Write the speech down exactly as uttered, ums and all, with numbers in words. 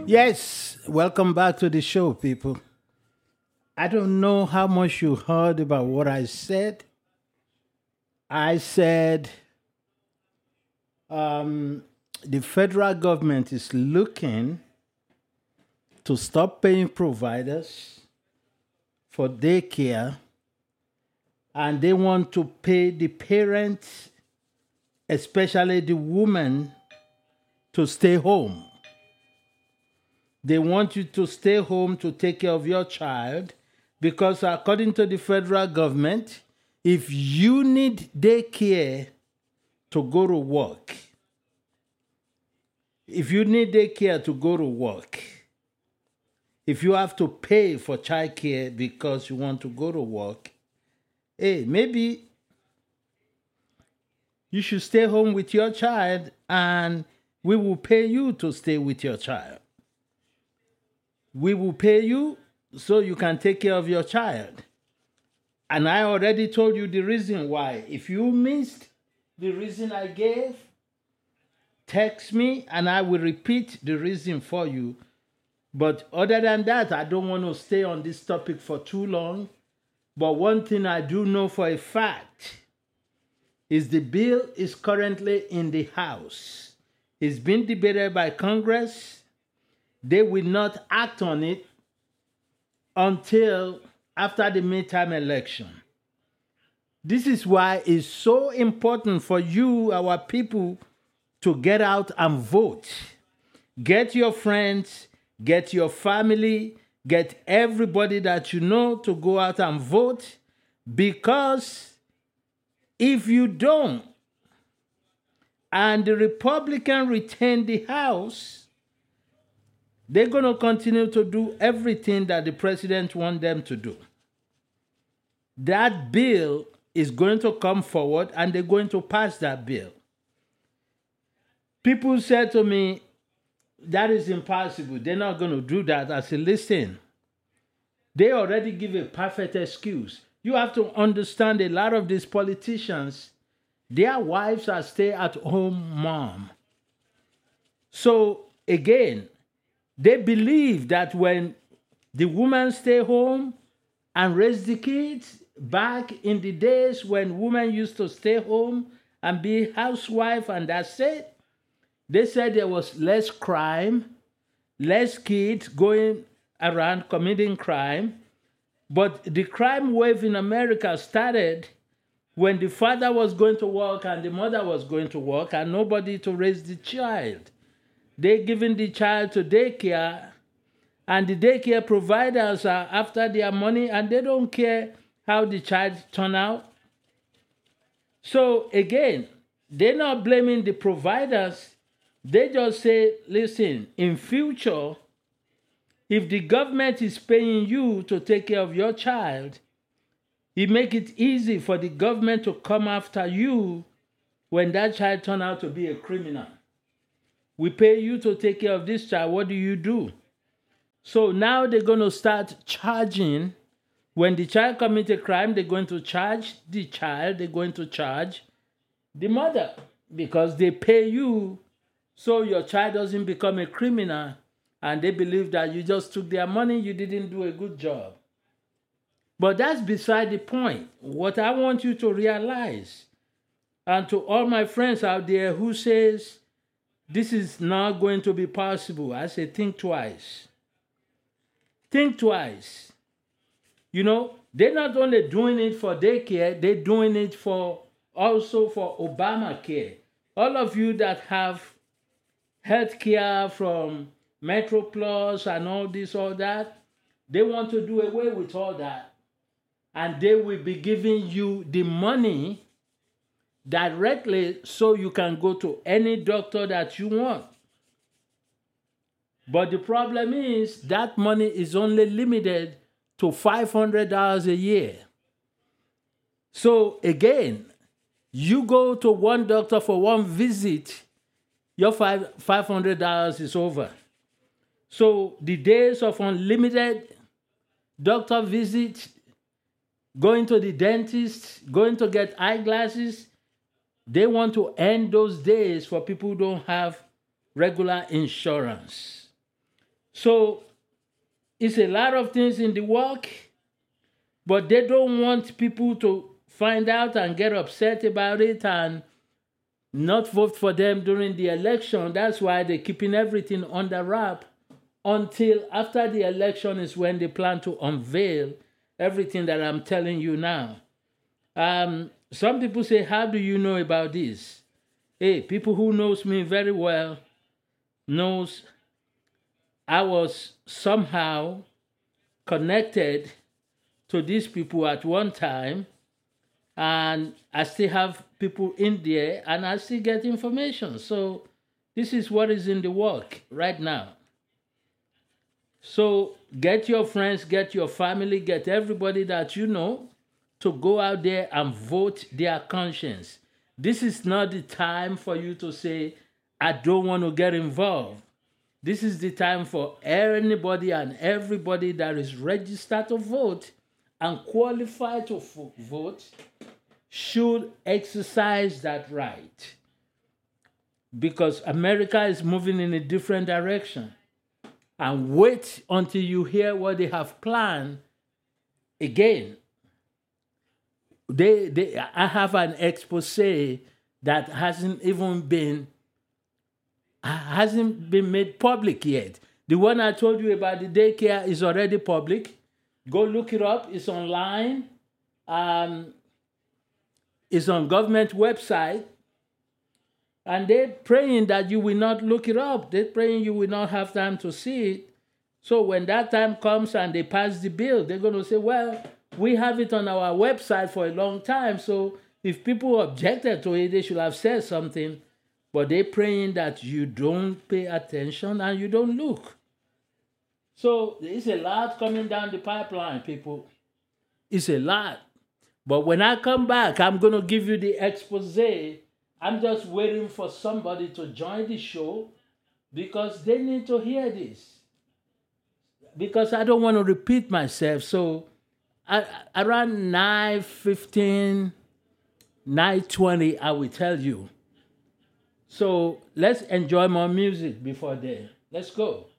Yes, welcome back to the show, people. I don't know how much you heard about what I said. I said um, the federal government is looking to stop paying providers for daycare and they want to pay the parents, especially the woman, to stay home. They want you to stay home to take care of your child because, according to the federal government, if you need daycare to go to work, if you need daycare to go to work, if you have to pay for childcare because you want to go to work, hey, maybe you should stay home with your child and we will pay you to stay with your child. We will pay you so you can take care of your child. And I already told you the reason why. If you missed the reason I gave, text me and I will repeat the reason for you. But other than that, I don't want to stay on this topic for too long. But one thing I do know for a fact is the bill is currently in the House. It's been debated by Congress. They will not act on it until after the midterm election. This is why it's so important for you, our people, to get out and vote. Get your friends, get your family, get everybody that you know to go out and vote, because if you don't, and the Republican retain the House, they're going to continue to do everything that the president wants them to do. That bill is going to come forward and they're going to pass that bill. People said to me, that is impossible. They're not going to do that. I said, listen, they already give a perfect excuse. You have to understand a lot of these politicians, their wives are stay-at-home mom. So again, they believe that when the woman stay home and raise the kids, back in the days when women used to stay home and be housewife and that's it, they said there was less crime, less kids going around committing crime. But the crime wave in America started when the father was going to work and the mother was going to work and nobody to raise the child. They're giving the child to daycare, and the daycare providers are after their money, and they don't care how the child turn out. So again, they're not blaming the providers. They just say, listen, in future, if the government is paying you to take care of your child, it make it easy for the government to come after you when that child turn out to be a criminal. We pay you to take care of this child. What do you do? So now they're going to start charging. When the child commits a crime, they're going to charge the child. They're going to charge the mother because they pay you so your child doesn't become a criminal. And they believe that you just took their money. You didn't do a good job. But that's beside the point. What I want you to realize, and to all my friends out there who says, this is not going to be possible. I say, think twice. Think twice. You know, they're not only doing it for daycare, they're doing it for also for Obamacare. All of you that have health care from Metro Plus and all this, all that, they want to do away with all that. And they will be giving you the money directly so you can go to any doctor that you want. But the problem is that money is only limited to five hundred dollars a year. So again, you go to one doctor for one visit, your five, $500 is over. So the days of unlimited doctor visits, going to the dentist, going to get eyeglasses, they want to end those days for people who don't have regular insurance. So it's a lot of things in the work, but they don't want people to find out and get upset about it and not vote for them during the election. That's why they're keeping everything under wrap until after the election is when they plan to unveil everything that I'm telling you now. Um, some people say, how do you know about this? Hey, people who knows me very well knows I was somehow connected to these people at one time, and I still have people in there, and I still get information. So this is what is in the work right now. So get your friends, get your family, get everybody that you know to go out there and vote their conscience. This is not the time for you to say, I don't want to get involved. This is the time for anybody and everybody that is registered to vote and qualified to vote should exercise that right. Because America is moving in a different direction. And wait until you hear what they have planned. Again, they, they, I have an expose that hasn't even been hasn't been made public yet. The one I told you about the daycare is already public. Go look it up. It's online. Um, it's on government website. And they're praying that you will not look it up. They're praying you will not have time to see it. So when that time comes and they pass the bill, they're going to say, well, we have it on our website for a long time. So if people objected to it, they should have said something. But they're praying that you don't pay attention and you don't look. So there's a lot coming down the pipeline, people. It's a lot. But when I come back, I'm going to give you the expose. I'm just waiting for somebody to join the show because they need to hear this. Because I don't want to repeat myself. So I, around nine fifteen, nine twenty, I will tell you. So let's enjoy more music before then. Let's go.